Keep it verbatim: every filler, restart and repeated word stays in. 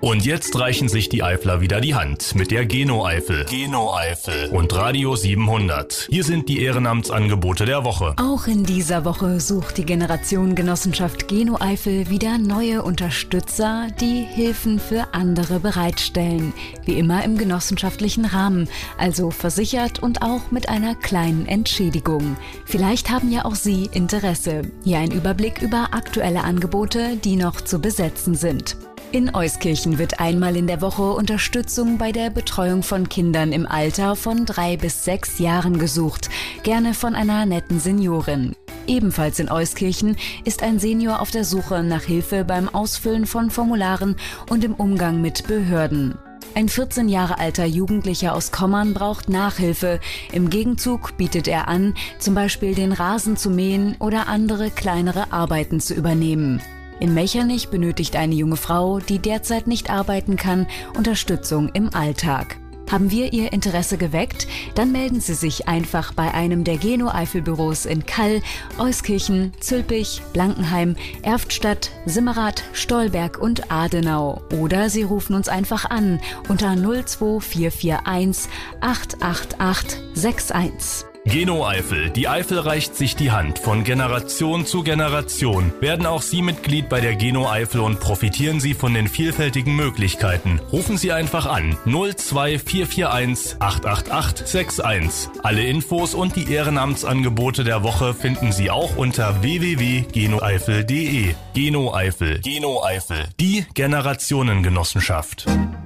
Und jetzt reichen sich die Eifler wieder die Hand mit der Geno-Eifel. Geno-Eifel und Radio siebenhundert. Hier sind die Ehrenamtsangebote der Woche. Auch in dieser Woche sucht die Generation Genossenschaft Geno-Eifel wieder neue Unterstützer, die Hilfen für andere bereitstellen. Wie immer im genossenschaftlichen Rahmen, also versichert und auch mit einer kleinen Entschädigung. Vielleicht haben ja auch Sie Interesse. Hier ein Überblick über aktuelle Angebote, die noch zu besetzen sind. In Euskirchen wird einmal in der Woche Unterstützung bei der Betreuung von Kindern im Alter von drei bis sechs Jahren gesucht, gerne von einer netten Seniorin. Ebenfalls in Euskirchen ist ein Senior auf der Suche nach Hilfe beim Ausfüllen von Formularen und im Umgang mit Behörden. Ein vierzehn Jahre alter Jugendlicher aus Kommern braucht Nachhilfe. Im Gegenzug bietet er an, zum Beispiel den Rasen zu mähen oder andere kleinere Arbeiten zu übernehmen. In Mechernich benötigt eine junge Frau, die derzeit nicht arbeiten kann, Unterstützung im Alltag. Haben wir Ihr Interesse geweckt? Dann melden Sie sich einfach bei einem der Geno-Eifel-Büros in Kall, Euskirchen, Zülpich, Blankenheim, Erftstadt, Simmerath, Stolberg und Adenau. Oder Sie rufen uns einfach an unter null zwei vier vier eins acht acht acht sechs eins. Geno-Eifel. Die Eifel reicht sich die Hand von Generation zu Generation. Werden auch Sie Mitglied bei der Geno-Eifel und profitieren Sie von den vielfältigen Möglichkeiten. Rufen Sie einfach an null zwei vier vier eins acht acht acht sechs eins. Alle Infos und die Ehrenamtsangebote der Woche finden Sie auch unter w w w punkt genoeifel punkt de. Geno-Eifel. Geno-Eifel. Die Generationengenossenschaft.